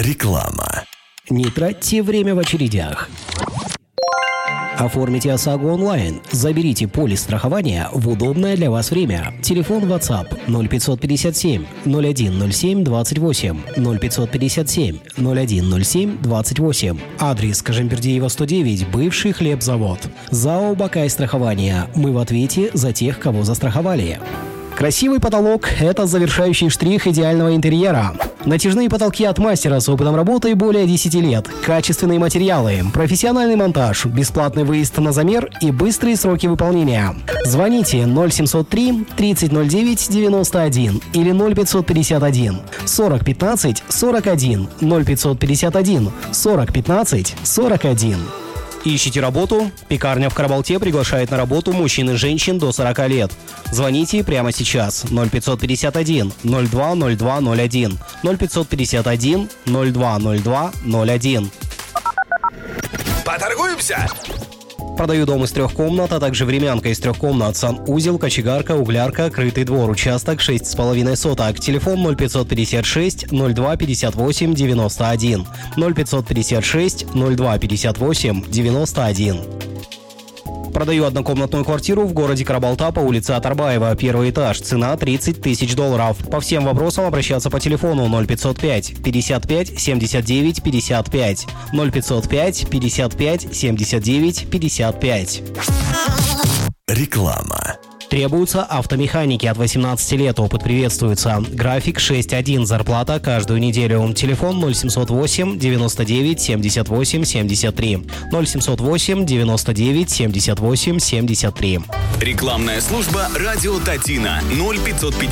Реклама. Не тратьте время в очередях. Оформите ОСАГО онлайн. Заберите полис страхования в удобное для вас время. Телефон WhatsApp 0557 0107 28 0557 0107 28. Адрес Кожембердиева 109, бывший хлебзавод. ЗАО «Бакай страхование». Мы в ответе за тех, кого застраховали. Красивый потолок – это завершающий штрих идеального интерьера. Натяжные потолки от мастера с опытом работы более 10 лет, качественные материалы, профессиональный монтаж, бесплатный выезд на замер и быстрые сроки выполнения. Звоните 0703 3009 91 или 0551 40 15 41 0551 40 15 41. Ищите работу? Пекарня в Карабалте приглашает на работу мужчин и женщин до 40 лет. Звоните прямо сейчас 0551 02 02 01 0551 02 02 01. Поторгуемся? Продаю дом из 3 комнат, а также времянка из 3 комнат, санузел, кочегарка, углярка, крытый двор, участок 6,5 соток. Телефон 0556 02 58 91 0556 02 58 91. Продаю однокомнатную квартиру в городе Карабалта по улице Атарбаева, 1 этаж, цена $30 тысяч. По всем вопросам обращаться по телефону 0505 55 79 55 0505 55 79 55. Реклама. Требуются автомеханики от 18 лет, опыт приветствуется. График 6.1, зарплата каждую неделю. Телефон 0708 99 78 73 0708 99 78 73. Рекламная служба «Радио Татина» 0550